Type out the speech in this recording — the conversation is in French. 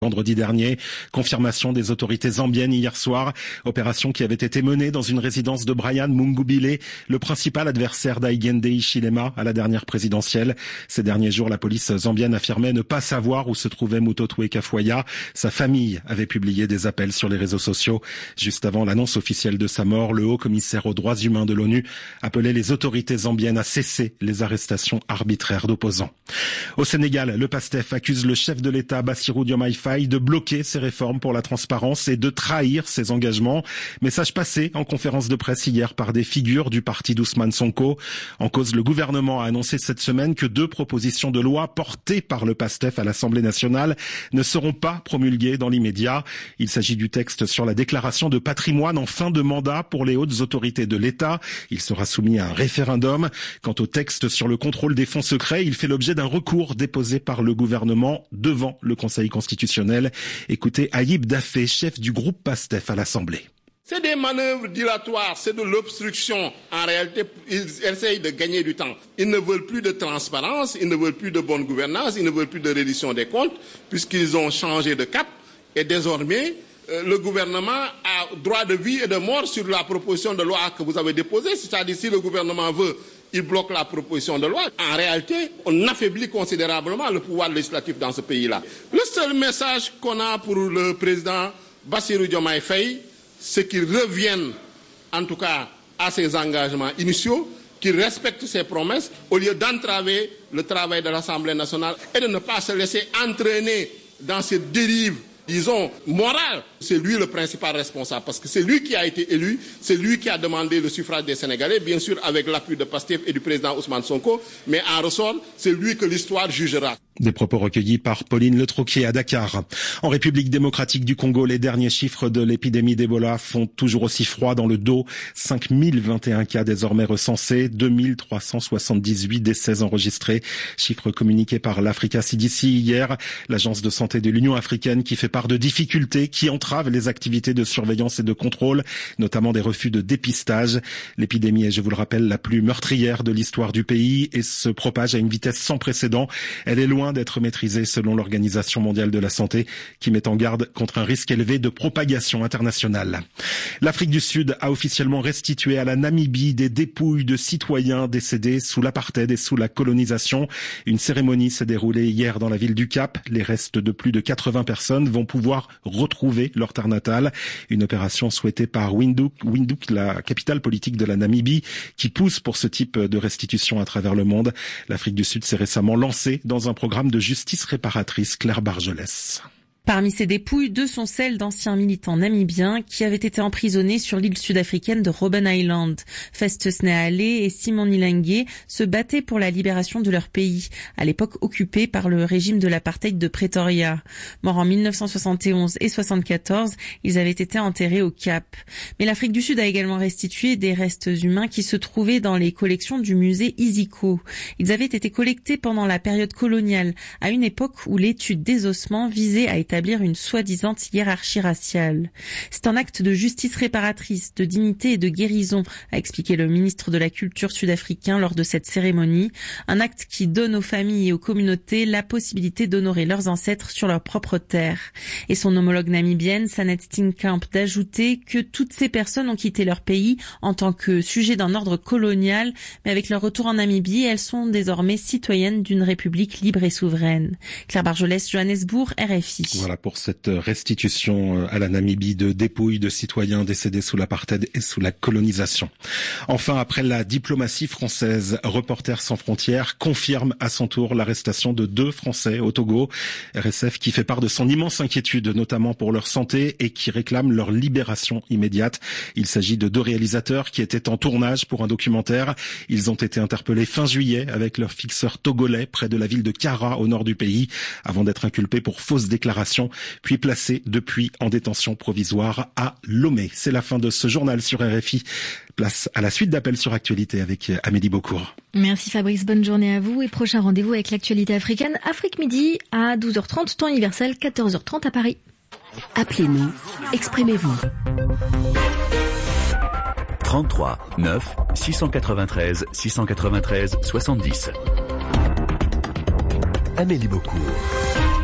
Vendredi dernier, confirmation des autorités zambiennes hier soir, opération qui avait été menée dans une résidence de Brian Mungubile, le principal adversaire d'Hakainde Hichilema à la dernière présidentielle. Ces derniers jours, la police zambienne affirmait ne pas savoir où se trouvait Mutotwe Kafuaya. Sa famille avait publié des appels sur les réseaux sociaux. Juste avant l'annonce officielle de sa mort, le haut commissaire aux droits humains de l'ONU appelait les autorités zambiennes à cesser les arrestations arbitraires d'opposants. Au Sénégal, le PASTEF accuse le chef de l'État Bassirou Diomaye Faye de bloquer ses réformes pour la transparence et de trahir ses engagements. Message passé en conférence de presse hier par des figures du parti d'Ousmane Sonko. En cause, le gouvernement a annoncé cette semaine que 2 propositions de loi portées par le PASTEF à l'Assemblée nationale ne seront pas promulguées dans l'immédiat. Il s'agit du texte sur la déclaration de patrimoine en fin de mandat pour les hautes autorités de l'État. Il sera soumis à un référendum. Quant au texte sur le contrôle des fonds secrets, il fait l'objet d'un recours déposé par le gouvernement devant le Conseil constitutionnel. Écoutez Ayib Daffé, chef du groupe PASTEF à l'Assemblée. C'est des manœuvres dilatoires, c'est de l'obstruction. En réalité, ils essayent de gagner du temps. Ils ne veulent plus de transparence, ils ne veulent plus de bonne gouvernance, ils ne veulent plus de reddition des comptes, puisqu'ils ont changé de cap. Et désormais, le gouvernement a droit de vie et de mort sur la proposition de loi que vous avez déposée. C'est-à-dire, si le gouvernement veut, il bloque la proposition de loi. En réalité, on affaiblit considérablement le pouvoir législatif dans ce pays-là. Le seul message qu'on a pour le président Bassirou Diomaye Faye, c'est qu'il revienne, en tout cas, à ses engagements initiaux, qu'il respecte ses promesses, au lieu d'entraver le travail de l'Assemblée nationale et de ne pas se laisser entraîner dans cette dérive, disons, morale. C'est lui le principal responsable, parce que c'est lui qui a été élu, c'est lui qui a demandé le suffrage des Sénégalais, bien sûr avec l'appui de PASTEF et du président Ousmane Sonko, mais en ressort, c'est lui que l'histoire jugera. Des propos recueillis par Pauline Le Troquier à Dakar. En République démocratique du Congo, les derniers chiffres de l'épidémie d'Ebola font toujours aussi froid dans le dos. 5021 cas désormais recensés, 2378 décès enregistrés. Chiffres communiqués par l'Africa CDC hier, l'agence de santé de l'Union africaine qui fait part de difficultés qui entravent les activités de surveillance et de contrôle, notamment des refus de dépistage. L'épidémie est, je vous le rappelle, la plus meurtrière de l'histoire du pays et se propage à une vitesse sans précédent. Elle est loin d'être maîtrisée selon l'Organisation mondiale de la santé qui met en garde contre un risque élevé de propagation internationale. L'Afrique du Sud a officiellement restitué à la Namibie des dépouilles de citoyens décédés sous l'apartheid et sous la colonisation. Une cérémonie s'est déroulée hier dans la ville du Cap. Les restes de plus de 80 personnes vont pouvoir retrouver leur terre natale. Une opération souhaitée par Windhoek, la capitale politique de la Namibie, qui pousse pour ce type de restitution à travers le monde. L'Afrique du Sud s'est récemment lancée dans un programme de justice réparatrice. Claire Bargelès. Parmi ces dépouilles, 2 sont celles d'anciens militants namibiens qui avaient été emprisonnés sur l'île sud-africaine de Robben Island. Festus Neale et Simon Nilange se battaient pour la libération de leur pays, à l'époque occupé par le régime de l'apartheid de Pretoria. Morts en 1971 et 1974, ils avaient été enterrés au Cap. Mais l'Afrique du Sud a également restitué des restes humains qui se trouvaient dans les collections du musée Isiko. Ils avaient été collectés pendant la période coloniale, à une époque où l'étude des ossements visait à établir une soi-disant hiérarchie raciale. C'est un acte de justice réparatrice, de dignité et de guérison, a expliqué le ministre de la Culture sud-africain lors de cette cérémonie. Un acte qui donne aux familles et aux communautés la possibilité d'honorer leurs ancêtres sur leur propre terre. Et son homologue namibienne, Sanet Steenkamp, d'ajouter que toutes ces personnes ont quitté leur pays en tant que sujet d'un ordre colonial, mais avec leur retour en Namibie, elles sont désormais citoyennes d'une république libre et souveraine. Claire Bargelès, Johannesburg, RFI. Voilà pour cette restitution à la Namibie de dépouilles de citoyens décédés sous l'apartheid et sous la colonisation. Enfin, après la diplomatie française, Reporters sans frontières confirme à son tour l'arrestation de 2 Français au Togo. RSF qui fait part de son immense inquiétude, notamment pour leur santé, et qui réclame leur libération immédiate. Il s'agit de 2 réalisateurs qui étaient en tournage pour un documentaire. Ils ont été interpellés fin juillet avec leur fixeur togolais près de la ville de Kara, au nord du pays, avant d'être inculpés pour fausses déclarations, puis placés depuis en détention provisoire à Lomé. C'est la fin de ce journal sur RFI. Place à la suite d'appels sur actualité avec Amélie Beaucourt. Merci Fabrice, bonne journée à vous et prochain rendez-vous avec l'actualité africaine, Afrique Midi à 12h30, temps universel, 14h30 à Paris. Appelez-nous, exprimez-vous. 33 9 693 693 70. Amélie Beaucourt.